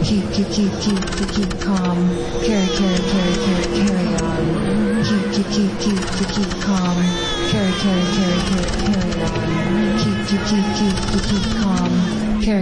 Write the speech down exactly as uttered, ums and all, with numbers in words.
keep keep keep keep keep keep calm. Carry carry carry carry carry on. Keep keep keep keep keep keep calm. Carry carry carry carry carry on. Keep keep keep keep keep keep calm.